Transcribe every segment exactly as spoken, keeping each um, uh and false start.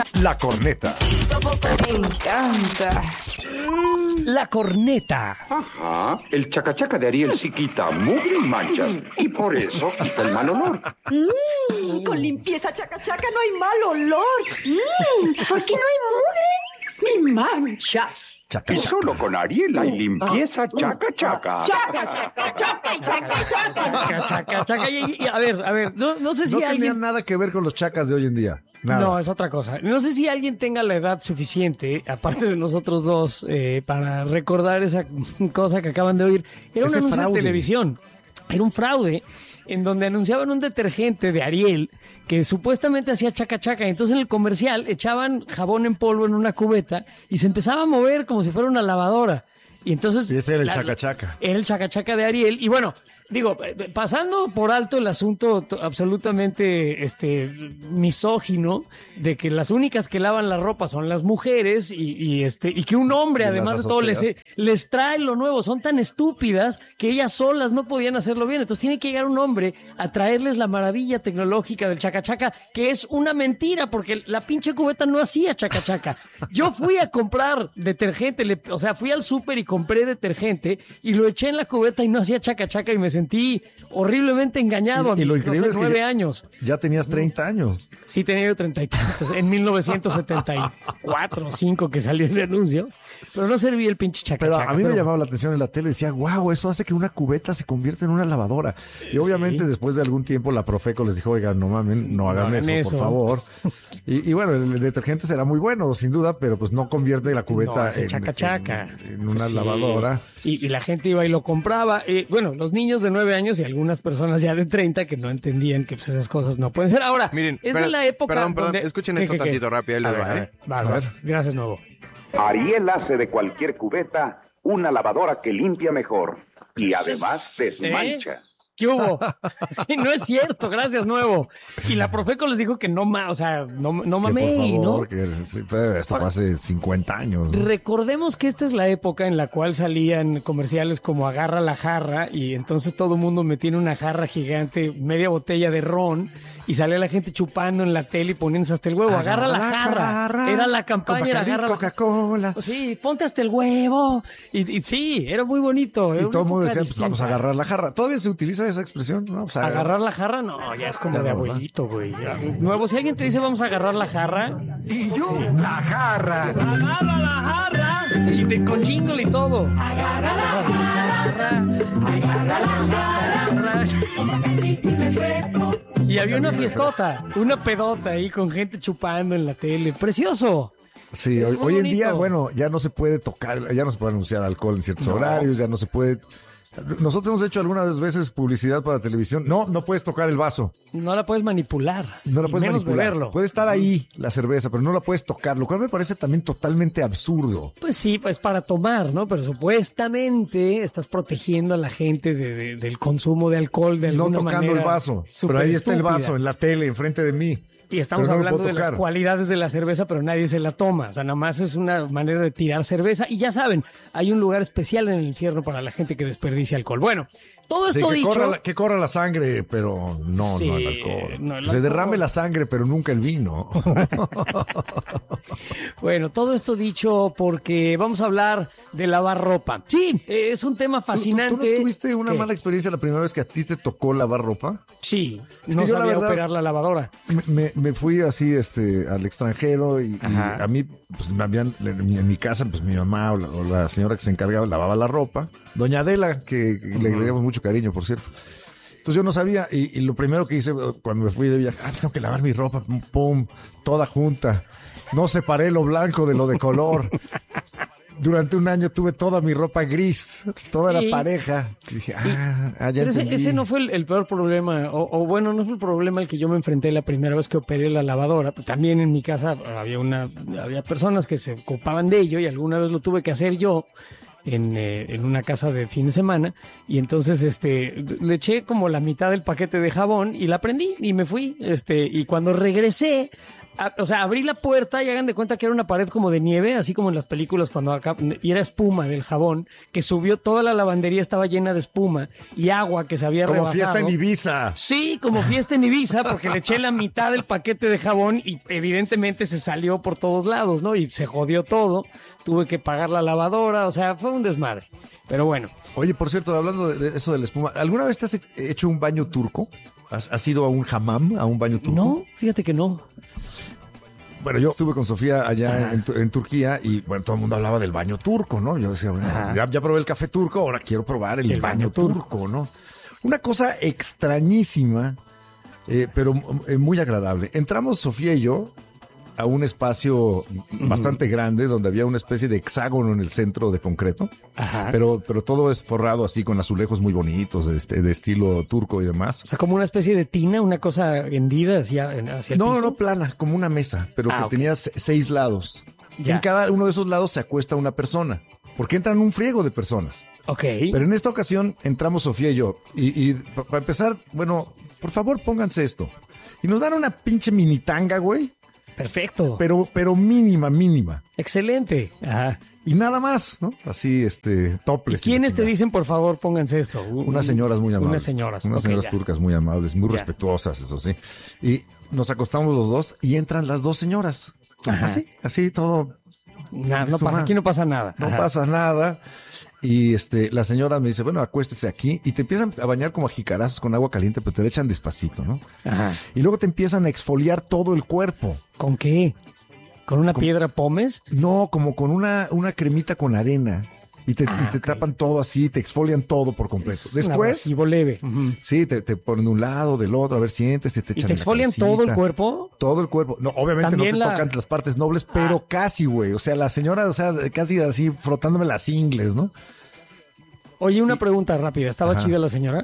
La Corneta. Me encanta. La Corneta. Ajá. El chacachaca de Ariel sí quita mugre y manchas. Y por eso quita el mal olor. Mm, con limpieza chacachaca no hay mal olor. Mm, ¿por qué no hay mugre ni manchas? Chaca, y solo con Ariel hay limpieza chaca chaca. Chaca, chaca, chaca, chaca, chaca. Chaca, chaca, chaca. Y, y, a ver, a ver, no, no sé si no alguien... tenían nada que ver con los chacas de hoy en día. Nada. No, es otra cosa. No sé si alguien tenga la edad suficiente, aparte de nosotros dos, eh, para recordar esa cosa que acaban de oír. Era un Ese anuncio fraude. de televisión. Era un fraude en donde anunciaban un detergente de Ariel que supuestamente hacía chaca chaca. Entonces en el comercial echaban jabón en polvo en una cubeta y se empezaba a mover como si fuera una lavadora. Y entonces... Y ese era el la- chaca chaca. Era el chaca chaca de Ariel. Y bueno, digo, eh, pasando por alto el asunto to- absolutamente este misógino de que las únicas que lavan la ropa son las mujeres y, y, este y que un hombre Y en además las de todo les, azoteas. les trae lo nuevo. Son tan estúpidas que ellas solas no podían hacerlo bien. Entonces tiene que llegar un hombre a traerles la maravilla tecnológica del chaca chaca, que es una mentira porque la pinche cubeta no hacía chaca chaca. Yo fui a comprar detergente, le- o sea, fui al súper y compré detergente y lo eché en la cubeta y no hacía chaca chaca y me sentí horriblemente engañado a Y, y mis, lo no increíble sé, es que nueve ya, años. ya tenías treinta años. Sí, tenía yo treinta y tantos, en mil novecientos setenta y cuatro o cinco que salió ese anuncio, pero no servía el pinche chaca Pero chaca. a mí me pero- llamaba la atención en la tele, decía, wow, eso hace que una cubeta se convierta en una lavadora. Y obviamente Sí. después de algún tiempo la Profeco les dijo, oigan, no mamen, no hagan, hagan eso, eso. por favor. Y, y bueno, el detergente será muy bueno, sin duda, pero pues no convierte la No, cubeta hace en, chaca chaca. en- en una Sí. lavadora. Y, y la gente iba y lo compraba. Eh, bueno, los niños de nueve años y algunas personas ya de treinta que no entendían que pues, esas cosas no pueden ser. Ahora, Miren, es pero- de la época. perdón, perdón, donde- escuchen ¿Qué, esto qué, qué? tantito rápido, ahí les A ver, va, a ¿eh? ver, va, va. Gracias, Nuevo. Ariel hace de cualquier cubeta una lavadora que limpia mejor. Y además desmancha. ¿Qué hubo? Sí, no es cierto, gracias, Nuevo. Y la Profeco les dijo que no ma, o sea, no, no Que mamey, por ¿no? favor, que sí, pero esto fue hace cincuenta años. ¿no? Recordemos que esta es la época en la cual salían comerciales como Agarra la jarra y entonces todo el mundo metía en una jarra gigante media botella de ron y salía la gente chupando en la tele y poniéndose hasta el huevo. Agarra, la jarra. Era la campaña, era Coca-Cola, agarra la Coca-Cola. Sí, ponte hasta el huevo. Y, y sí, era muy bonito. Y todo el mundo decía, pues vamos a agarrar la jarra. ¿Todavía se utiliza esa expresión? ¿No? Pues, Agarrar la jarra, no, ya es como Ya de no, ¿verdad? abuelito, güey. Ya. Nuevo, si alguien te dice vamos a agarrar la jarra. Y yo, la jarra. Agarra la jarra. Y te, con jingle y todo. Agarra la jarra. Agarra la jarra. Y había una fiestota, una pedota ahí con gente chupando en la tele. Precioso. Sí, Es hoy, muy hoy en día, bonito. bueno, ya no se puede tocar, ya no se puede anunciar alcohol en ciertos horarios, ya no se puede... Nosotros hemos hecho algunas veces publicidad para televisión. No, no puedes tocar el vaso, No la puedes manipular. no la y puedes menos manipular. beberlo. Puede estar ahí la cerveza, pero no la puedes tocar, lo cual me parece también totalmente absurdo. Pues sí, pues para tomar, ¿no? Pero supuestamente estás protegiendo a la gente de- de- del consumo de alcohol de No alguna tocando manera. el vaso, súper pero ahí está el estúpida. vaso en la tele, enfrente de mí. Y estamos Pero no lo hablando puedo de las tocar. cualidades de la cerveza, pero nadie se la toma. O sea, nada más es una manera de tirar cerveza. Y ya saben, hay un lugar especial en el infierno para la gente que desperdicia alcohol. Bueno, todo Sí, esto que, dicho... corra la, que corra la sangre, pero no, Sí, no el alcohol. no el Se alcohol. derrame la sangre, pero nunca el vino. Bueno, todo esto dicho porque vamos a hablar de lavar ropa. Sí, eh, es un tema fascinante. ¿Tú, tú no tuviste una ¿Qué? mala experiencia la primera vez que a ti te tocó lavar ropa? Sí, Es no que yo, la sabía verdad, operar la lavadora. Me, me- me fui así este al extranjero y, y Ajá. a mí pues me habían en mi, en mi casa pues mi mamá o la, o la señora que se encargaba lavaba la ropa, doña Adela, que le agregamos mucho cariño, por cierto. Entonces yo no sabía y, y lo primero que hice cuando me fui de viaje, ah, tengo que lavar mi ropa, pum, pum, toda junta. No separé lo blanco de lo de color. Durante un año tuve toda mi ropa gris, toda Sí. la pareja. Y dije, ah, ah, ya Pero ese, entendí. ese no fue el, el peor problema, o, o bueno, no fue el problema al que yo me enfrenté la primera vez que operé la lavadora. Pues también en mi casa había una, había personas que se ocupaban de ello y alguna vez lo tuve que hacer yo en, eh, en una casa de fin de semana y entonces este le eché como la mitad del paquete de jabón y la prendí y me fui. Este, y cuando regresé a- o sea, abrí la puerta y hagan de cuenta que era una pared como de nieve, así como en las películas cuando acá, y era espuma del jabón, que subió, toda la lavandería estaba llena de espuma y agua que se había Como rebasado. fiesta en Ibiza. Sí, como fiesta en Ibiza, porque le eché la mitad del paquete de jabón y evidentemente se salió por todos lados, ¿no? Y se jodió todo, tuve que pagar la lavadora, o sea, fue un desmadre. Pero bueno, Oye, por cierto, hablando de, de eso de la espuma, ¿alguna vez te has hecho un baño turco? ¿Has, has ido a un hammam, a un baño turco? no, fíjate que no. Bueno, yo estuve con Sofía allá en, en Turquía y, bueno, todo el mundo hablaba del baño turco, ¿no? Yo decía, bueno, ya, ya probé el café turco, ahora quiero probar el, El baño, baño turco. turco, ¿no? Una cosa extrañísima, eh, pero eh, muy agradable. Entramos, Sofía y yo, a un espacio bastante grande donde había una especie de hexágono en el centro de concreto, Ajá. pero, pero todo es forrado así con azulejos muy bonitos de, este, de estilo turco y demás. O sea, como una especie de tina, una cosa hendida hacia, hacia el No, piso. no, no, plana, como una mesa, pero Ah, que ok. tenía se- seis lados. Ya. En cada uno de esos lados se acuesta una persona, porque entran un friego de personas. Ok. Pero en esta ocasión entramos Sofía y yo. Y, y pa- para empezar, bueno, por favor pónganse esto. Y nos dan una pinche mini tanga, güey, Perfecto. pero, pero mínima, mínima. Excelente. Ajá. Y nada más, ¿no? Así, este, ¿Y topless. quiénes y la te chingada. dicen, por favor, pónganse esto? Un- Unas señoras muy amables. Unas señoras. Unas ok, señoras ya. turcas muy amables, muy Ya. respetuosas, eso sí. Y nos acostamos los dos y entran las dos señoras. Ajá. Así, así todo. Nah, no Su pasa, madre. aquí no pasa nada. No Ajá. pasa nada. Y este, la señora me dice, bueno, acuéstese aquí. Y te empiezan a bañar como a jicarazos con agua caliente, pero te le echan despacito, ¿no? Ajá. Y luego te empiezan a exfoliar todo el cuerpo. ¿Con qué? ¿Con una piedra pómez? No, como con una, una cremita con arena. Y te, y te tapan todo así, te exfolian todo por completo. Después, Y leve. Ujú. sí, te, te ponen de un lado, del otro, a ver, siéntese, te ¿Y echan te en la exfolian todo el cabecita. cuerpo? Todo el cuerpo. No, obviamente no También te la- tocan las partes nobles, pero casi, güey. O sea, la señora, o sea, casi así frotándome las ingles, ¿no? Oye, una pregunta rápida. ¿Estaba Ajá. chida la señora?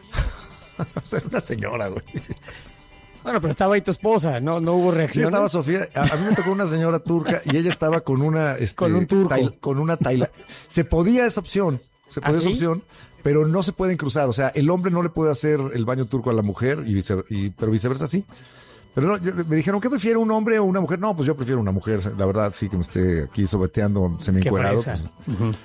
O sea, una señora, güey. Bueno, pero estaba ahí tu esposa. ¿No, no hubo Sí, reacción? estaba Sofía. A, a mí me tocó una señora turca y ella estaba con una... Este, Con un turco. tail- con una taila. Se podía esa opción. Se podía ¿Ah, esa sí? opción, pero no se pueden cruzar. O sea, el hombre no le puede hacer el baño turco a la mujer, y, vice- y- pero viceversa sí. Pero no, yo- me dijeron, ¿qué prefiere, un hombre o una mujer? No, pues yo prefiero una mujer. La verdad, sí, que me esté aquí sobeteando, Qué semi-encuerado. fresa. Pues. Ujú.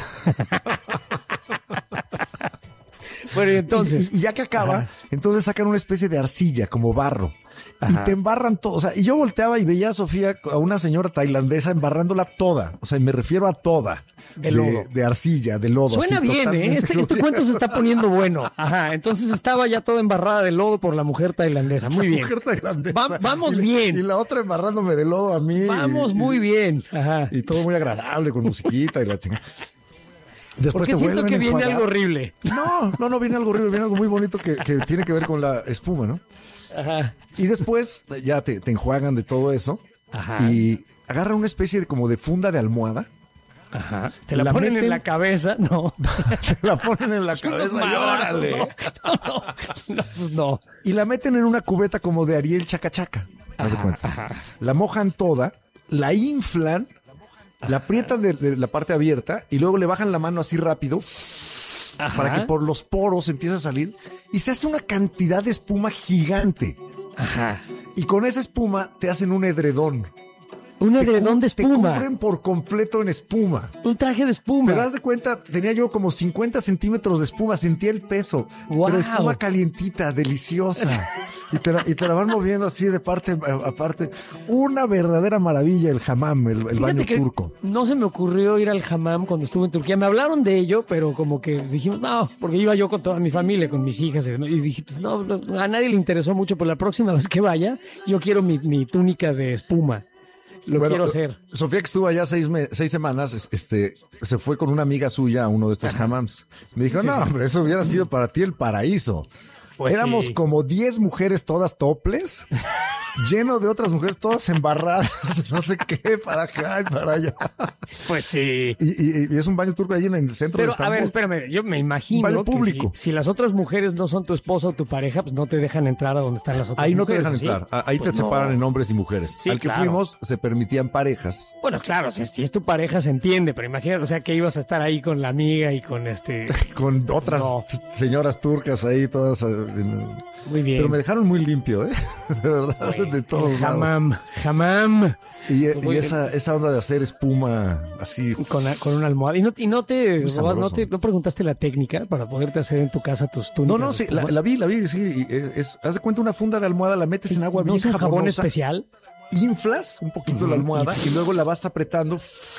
Bueno, y entonces... Y, y ya que acaba, Ajá. entonces sacan una especie de arcilla, como barro. Ajá. Y te embarran todo. O sea, y yo volteaba y veía a Sofía, a una señora tailandesa, embarrándola toda. O sea, y me refiero a toda. De lodo. De, arcilla, de lodo. Suena así, bien, ¿eh? totalmente Este, este cubierta. cuento se está poniendo bueno. Ajá, entonces estaba ya toda embarrada de lodo por la mujer tailandesa. Muy bien. Mujer tailandesa. Va- vamos Y- bien. Y la otra embarrándome de lodo a mí. Vamos y- muy bien. Ajá. Y todo muy agradable, con musiquita y la chingada. Después Porque te siento vuelven que a viene enjuagar. algo horrible. No, no, no viene algo horrible, viene algo muy bonito que, que tiene que ver con la espuma, ¿no? Ajá. Y después ya te, te enjuagan de todo eso. Ajá. Y agarran una especie de como de funda de almohada. Ajá. Te la, La ponen meten- en la cabeza. No. La ponen en la Unos cabeza y madrazos, órale. ¿no? No, no, no, pues no. Y la meten en una cubeta como de Ariel Chacachaca. Haz de Ajá, cuenta. ajá. La mojan toda, la inflan, la aprietan de, de la parte abierta y luego le bajan la mano así rápido Ajá. para que por los poros empiece a salir y se hace una cantidad de espuma gigante. Ajá. Y con esa espuma te hacen un edredón. Un Te edredón cu- de Te espuma. cubren por completo en espuma. Un traje de espuma. Pero haz de cuenta, tenía yo como cincuenta centímetros de espuma, sentía el peso. Guau. Pero espuma calientita, deliciosa. Y te, la, y te la van moviendo así de parte a, a parte. Una verdadera maravilla el hammam, el, el Fíjate baño que turco. no se me ocurrió ir al hammam cuando estuve en Turquía. Me hablaron de ello, pero como que dijimos, no, porque iba yo con toda mi familia, con mis hijas. Y, demás, y dije, pues no, no, a nadie le interesó mucho, pero la próxima vez que vaya, yo quiero mi, mi túnica de espuma. Lo Bueno, quiero hacer. Sofía, que estuvo allá seis, me- seis semanas, es- este, se fue con una amiga suya a uno de estos hammams. Me dijo, no, hombre, eso hubiera sido para ti el paraíso. Pues Éramos sí. como diez mujeres todas toples, lleno de otras mujeres todas embarradas, no sé qué, para acá y para allá. Pues sí. Y, y- y es un baño turco ahí en el centro Pero de a ver, Estambul. espérame, yo me imagino Baño que público. si, si las otras mujeres no son tu esposa o tu pareja, pues no te dejan entrar a donde están las otras Ahí no te mujeres. dejan ¿o sí? entrar, a- ahí Pues te no. separan en hombres y mujeres. Sí, Al que claro. fuimos se permitían parejas. Bueno, claro, si, si es tu pareja se entiende, pero imagínate, o sea, que ibas a estar ahí con la amiga y con este... Con otras No. señoras turcas ahí todas. eh, en- Muy bien. Pero me dejaron muy limpio, ¿eh? De verdad, Bueno, de todos el lados. Hammam, hammam. Y, Muy y bien. esa, esa onda de hacer espuma así. Con, con una almohada. ¿Y no, y no te, Muy Robás, no sabroso. te no preguntaste la técnica para poderte hacer en tu casa tus túnicas? No, no, de sí, la, espuma? la vi, la vi, sí. y Es, es- haz de cuenta una funda de almohada, la metes en agua ¿No bien es un jabón jabonosa, especial? inflas un poquito la almohada y luego la vas apretando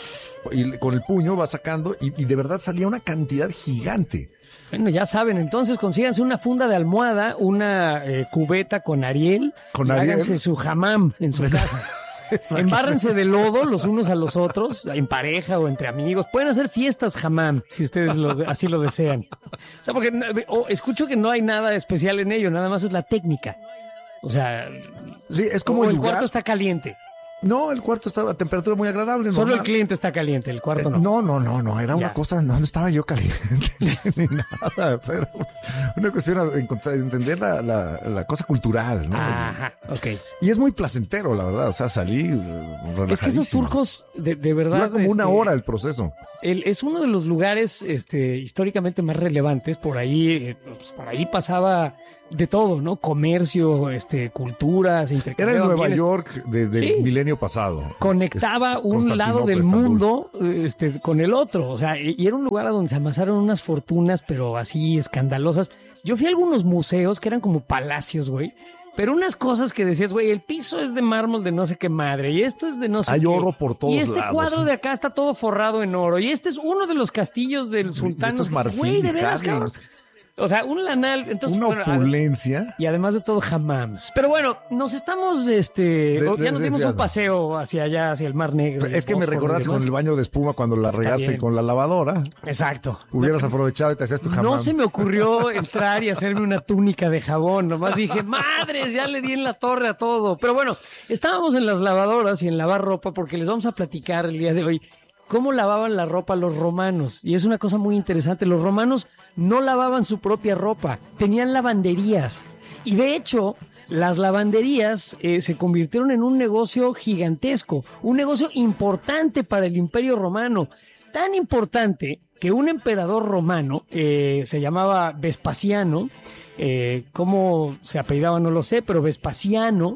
y con el puño vas sacando y, y de verdad salía una cantidad gigante. Bueno, ya saben, entonces consíganse una funda de almohada, una eh, cubeta con Ariel, Con y Ariel. háganse su hammam en su casa. Exacto. Embárrense de lodo los unos a los otros, en pareja o entre amigos. Pueden hacer fiestas hammam, si ustedes lo- así lo desean. O sea, porque o, escucho que no hay nada especial en ello, nada más es la técnica. O sea, Sí, es como o el el lugar. cuarto está caliente. No, el cuarto estaba a temperatura muy agradable. Solo el normal. cliente está caliente, el cuarto Eh, no. No, no, no, no, era Ya. una cosa, no, no estaba yo caliente ni nada. O sea, era una cuestión de encontrar- entender la, la, la cosa cultural, ¿no? Ajá, ok. Y es muy placentero, la verdad. O sea, salí eh, relajadísimo. Es que esos turcos, de, de verdad. Dura como una este, hora el proceso. El- es uno de los lugares este, históricamente más relevantes. Por ahí, eh, pues, por ahí pasaba de todo, ¿no? Comercio, este, cultura, se Era el intercambiaban Nueva bienes. York de- del Sí. milenio pasado. Conectaba Es- un lado del Constantinopla, Estambul. mundo este, con el otro. O sea, y y era un lugar a donde se amasaron unas fortunas, pero así escandalosas. Yo fui a algunos museos que eran como palacios, güey. Pero unas cosas que decías, güey, el piso es de mármol de no sé qué madre, y esto es de no sé Hay qué. oro por todos Y este lados, cuadro sí. de acá está todo forrado en oro, y este es uno de los castillos del Y sultán. esto es marfil, Güey, de veras, jade, cabrón. no sé. O sea, un lanal. Entonces, Una bueno, a- opulencia. y además de todo, hammams. Pero bueno, nos estamos, este, De- o- de- ya nos dimos un desviando. paseo hacia allá, hacia el Mar Negro. y Es que me Bósforo y recordaste con demás. el baño de espuma cuando la regaste bien. con la lavadora. Exacto. Hubieras aprovechado y te hacías tu jamón. No se me ocurrió entrar y hacerme una túnica de jabón. Nomás dije, madres, ya le di en la torre a todo. Pero bueno, estábamos en las lavadoras y en lavar ropa porque les vamos a platicar el día de hoy cómo lavaban la ropa los romanos. Y es una cosa muy interesante. Los romanos no lavaban su propia ropa, tenían lavanderías. Y de hecho, las lavanderías eh, se convirtieron en un negocio gigantesco, un negocio importante para el Imperio Romano. Tan importante que un emperador romano, eh, se llamaba Vespasiano, eh, cómo se apellidaba no lo sé, pero Vespasiano,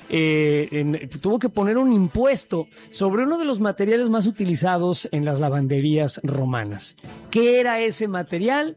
eh, en- tuvo que poner un impuesto sobre uno de los materiales más utilizados en las lavanderías romanas. ¿Qué era ese material?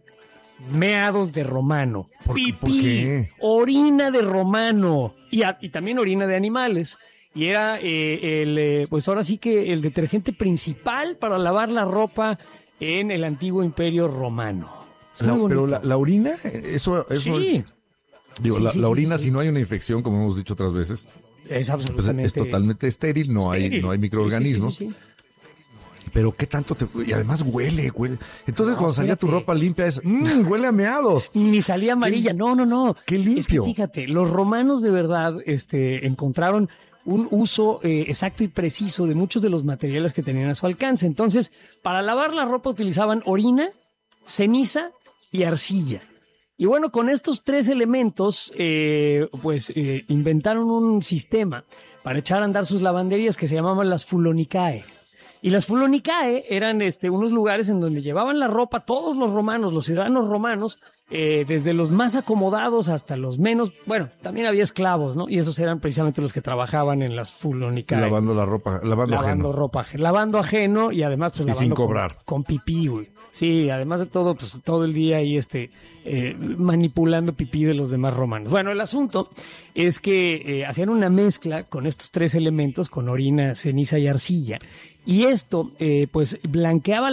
Meados de romano, ¿Por qué? pipí, ¿Por qué? orina de romano y, a- y también orina de animales. Y era eh, el, eh, pues ahora sí que el detergente principal para lavar la ropa en el antiguo imperio romano. Es La- muy pero bonito. la, la orina, eso, eso Sí. es. Digo, Sí, la, sí, la sí, orina, sí. si no hay una infección, como hemos dicho otras veces, Es pues absolutamente es totalmente estéril, no hay, estéril. no hay Sí, sí, microorganismos. sí, sí, sí. Pero qué tanto te. Y además huele, huele. Entonces, No, cuando salía tu espérate. ropa limpia, es. "Mm, huele a meados. Ni salía amarilla. No, no, no. qué Es que limpio. fíjate, los romanos de verdad este, encontraron un uso eh, exacto y preciso de muchos de los materiales que tenían a su alcance. Entonces, para lavar la ropa utilizaban orina, ceniza y arcilla. Y bueno, con estos tres elementos, eh, pues eh, inventaron un sistema para echar a andar sus lavanderías que se llamaban las fulonicae. Y las fulonicae eran este, unos lugares en donde llevaban la ropa todos los romanos, los ciudadanos romanos, eh, desde los más acomodados hasta los menos. Bueno, también había esclavos, ¿no? Y esos eran precisamente los que trabajaban en las fulonicae. Lavando la ropa, lavando, Lavando ajeno. ropa, aj- lavando ajeno y además pues Y lavando sin con- cobrar. Con, pipí, güey. Sí, además de todo, pues todo el día ahí este, eh, manipulando pipí de los demás romanos. Bueno, el asunto es que eh, hacían una mezcla con estos tres elementos, con orina, ceniza y arcilla. Y esto, eh, pues, blanqueaba